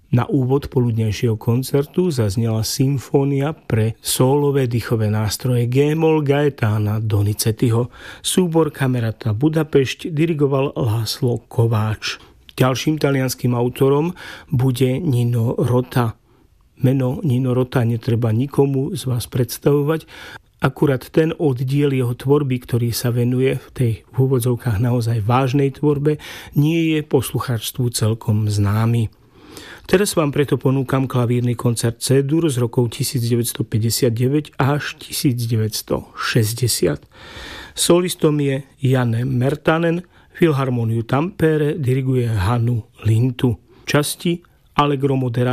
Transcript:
Na úvod poludnejšieho koncertu zaznela symfónia pre sólové dýchové nástroje G-moll Gaetána Donizettiho. Súbor Camerata Budapešť dirigoval László Kovács. Ďalším talianským autorom bude Nino Rota. Meno Nino Rota netreba nikomu z vás predstavovať. Akurát ten oddiel jeho tvorby, ktorý sa venuje v tej v úvodzovkách naozaj vážnej tvorbe, nie je poslucháčstvu celkom známy. Teraz vám preto ponúkam klavírny koncert C-dur z rokov 1959 až 1960. Solistom je Janne Mertanen, Filharmoniu Tampere diriguje Hannu Lintu. Časti Allegro moderato